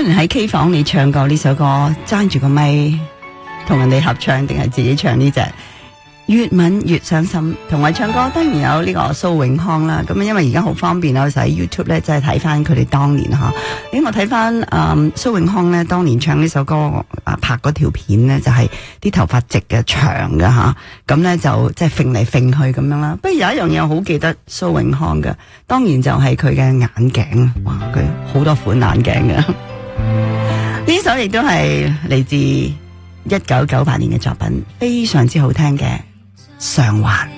當然喺 K 房你唱過呢首歌，爭住個咪同人哋合唱，定係自己唱呢隻？越吻越傷心，同我唱歌當然有呢個蘇永康啦。咁因為而家好方便啦，我喺 YouTube 咧，即係睇翻佢哋當年吓。因為我睇翻蘇永康咧，當年唱呢首歌拍嗰條片咧，就係啲頭髮直嘅長嘅吓，咁咧就即係揈嚟揈去咁樣啦。不過有一樣嘢我好記得蘇永康嘅，當然就係佢嘅眼鏡，哇，佢好多款眼鏡嘅。呢首亦都係嚟自1998年嘅作品，非常之好聽嘅。上環。